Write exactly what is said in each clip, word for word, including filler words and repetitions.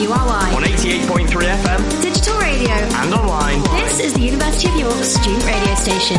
U R Y. On eighty-eight point three F M. Digital radio. And online. This is the University of York student radio station.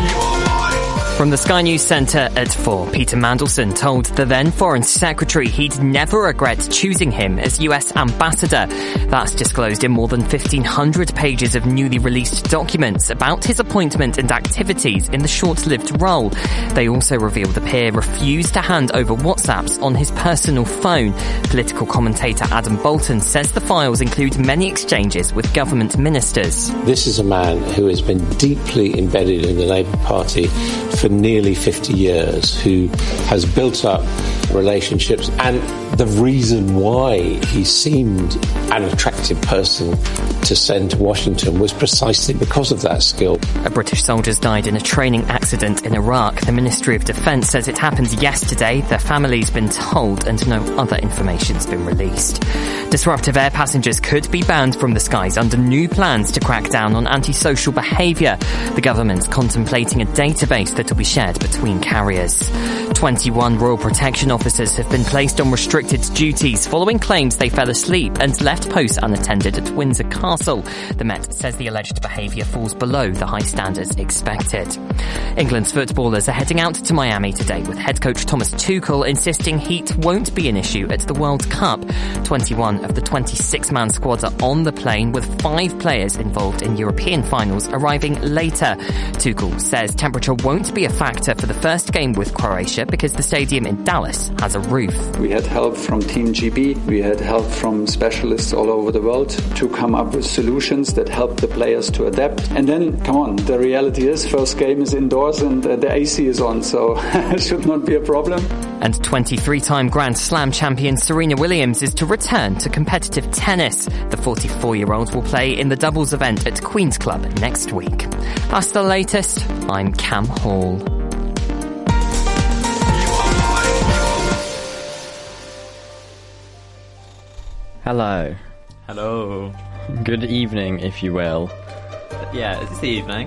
From the Sky News Centre at four, Peter Mandelson told the then Foreign Secretary he'd never regret choosing him as U S ambassador. That's disclosed in more than fifteen hundred pages of newly released documents about his appointment and activities in the short-lived role. They also reveal the peer refused to hand over WhatsApps on his personal phone. Political commentator Adam Bolton says the files include many exchanges with government ministers. This is a man who has been deeply embedded in the Labour Party for nearly fifty years, who has built up relationships, and the reason why he seemed an attractive person to send to Washington was precisely because of that skill. A British soldier's died in a training accident in Iraq. The Ministry of Defence says it happened yesterday. Their family's been told and no other information's been released. Disruptive air passengers could be banned from the skies under new plans to crack down on antisocial behaviour. The government's contemplating a database that will be shared between carriers. twenty-one Royal Protection officers have been placed on restricted duties following claims they fell asleep and left posts unattended at Windsor Castle. The Met says the alleged behaviour falls below the high standards expected. England's footballers are heading out to Miami today, with head coach Thomas Tuchel insisting heat won't be an issue at the World Cup. twenty-one of the twenty-six man squad are on the plane, with five players involved in European finals arriving later. Tuchel says temperature won't be a factor for the first game with Croatia because the stadium in Dallas has a roof. We had help from Team G B. We had help from specialists all over the world to come up with solutions that help the players to adapt. And then, come on, the reality is first game is indoors and uh, the A C is on, so it should not be a problem. And twenty-three time Grand Slam champion Serena Williams is to return to competitive tennis. The forty-four-year-old will play in the doubles event at Queen's Club next week. That's the latest. I'm Cam Hall. Hello. Hello. Good evening, if you will. Yeah, it's the evening.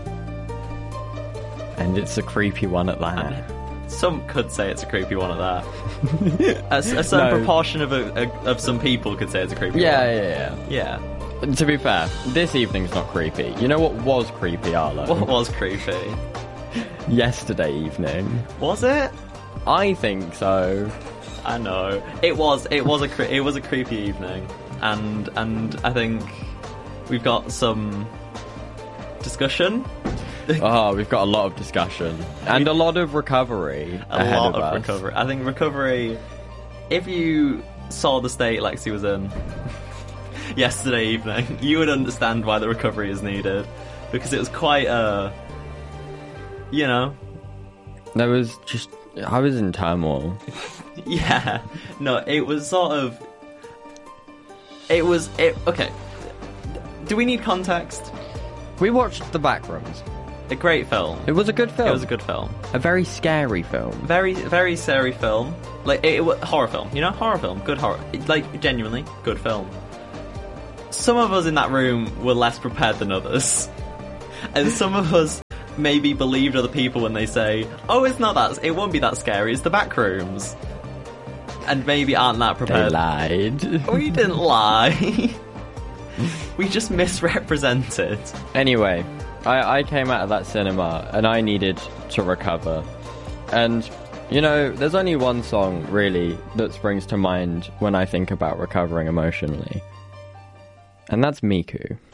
And it's a creepy one at that. And some could say it's a creepy one at that. a, a certain No. proportion of a, a, of some people could say it's a creepy Yeah, one. yeah, yeah. Yeah. To be fair, this evening's not creepy. You know what was creepy, Arlo? What was creepy? Yesterday evening. Was it? I think so. I know. It was it was a cre- it was a creepy evening. And and I think we've got some discussion. Oh, we've got a lot of discussion. And a lot of recovery A ahead lot of, of us. recovery. I think recovery, if you saw the state Lexi was in yesterday evening, you would understand why the recovery is needed. Because it was quite a, you know. There was just, I was in turmoil. Yeah. No, it was sort of, it was, it, okay. Do we need context? We watched The Backrooms. A great film. It was a good film. It was a good film. A very scary film. Very, very scary film. Like, it, it was horror film, you know? Horror film. Good horror. It, like, genuinely, good film. Some of us in that room were less prepared than others. And some of us maybe believed other people when they say, oh, it's not that, it won't be that scary, it's The Backrooms. And maybe aren't that prepared. They lied. We didn't lie. We just misrepresented. Anyway, I, I came out of that cinema and I needed to recover. And, you know, there's only one song, really, that springs to mind when I think about recovering emotionally. And that's Miku.